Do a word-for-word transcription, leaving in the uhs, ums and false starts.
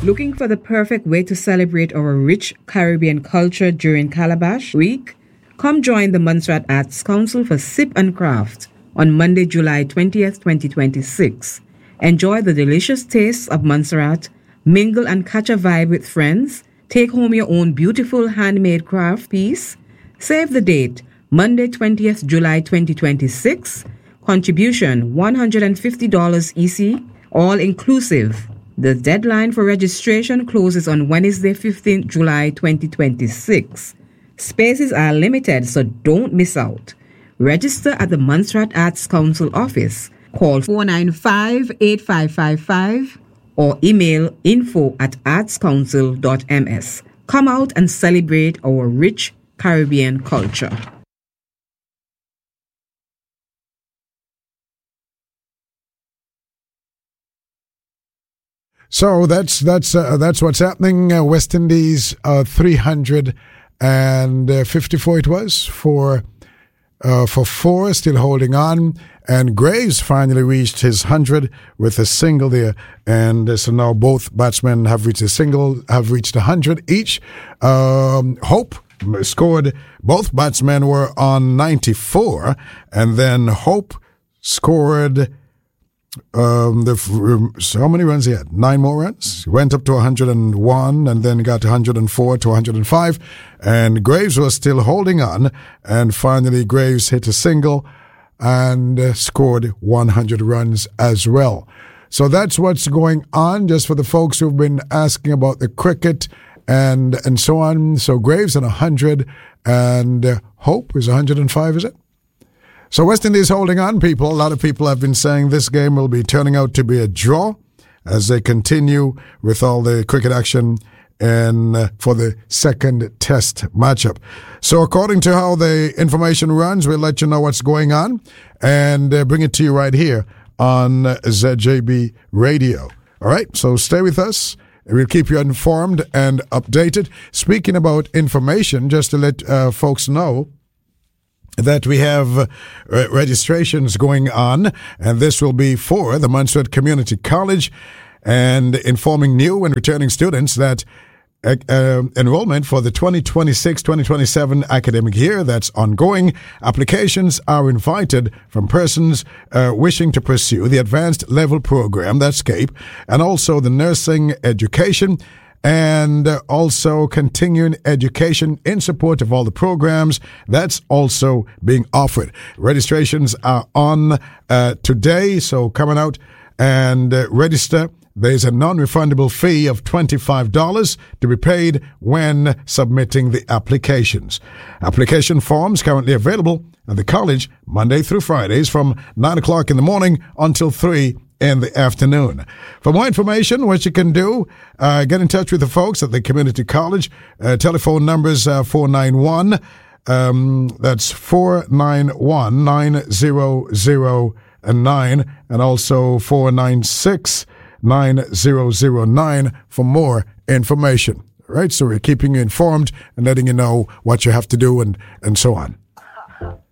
Looking for the perfect way to celebrate our rich Caribbean culture during Calabash Week? Come join the Montserrat Arts Council for Sip and Craft on Monday, July twentieth, twenty twenty-six. Enjoy the delicious tastes of Montserrat, mingle and catch a vibe with friends, take home your own beautiful handmade craft piece. Save the date, Monday, twentieth, July twenty twenty-six. Contribution one hundred fifty dollars E C, all inclusive. The deadline for registration closes on Wednesday, fifteenth, July twenty twenty-six. Spaces are limited, so don't miss out. Register at the Montserrat Arts Council office. Call four nine five, eight five five five or email info at artscouncil dot m s. Come out and celebrate our rich Caribbean culture. So that's that's uh, that's what's happening. Uh, West Indies uh, three hundred fifty-four it was for uh, for four, still holding on. And Graves finally reached his hundred with a single there, and uh, so now both batsmen have reached a single, have reached a hundred each. Um, Hope scored. Both batsmen were on ninety-four, and then Hope scored. Um, the so how many runs he had? Nine more runs. He went up to one hundred one and then got one hundred four to one hundred five. And Graves was still holding on. And finally, Graves hit a single and uh, scored one hundred runs as well. So that's what's going on. Just for the folks who've been asking about the cricket and and so on. So Graves at one hundred and uh, Hope is one hundred five, is it? So West Indies holding on, people. A lot of people have been saying this game will be turning out to be a draw as they continue with all the cricket action and uh, for the second test matchup. So according to how the information runs, we'll let you know what's going on and uh, bring it to you right here on uh, Z J B Radio. All right, so stay with us. We'll keep you informed and updated. Speaking about information, just to let uh, folks know, that we have uh, registrations going on, and this will be for the Montserrat Community College, and informing new and returning students that uh, uh, enrollment for the twenty twenty-six twenty twenty-seven academic year that's ongoing. Applications are invited from persons uh, wishing to pursue the advanced level program, that's CAPE, and also the nursing education, and also continuing education in support of all the programs that's also being offered. Registrations are on uh, today, so coming out and uh, register. There's a non-refundable fee of twenty-five dollars to be paid when submitting the applications. Application forms currently available at the college Monday through Fridays from nine o'clock in the morning until three in the afternoon. For more information, what you can do, uh, get in touch with the folks at the community college. Uh, telephone numbers uh, four nine one, um, that's four nine one, nine zero zero nine, and also four nine six, nine zero zero nine for more information. All right, so we're keeping you informed and letting you know what you have to do and, and so on.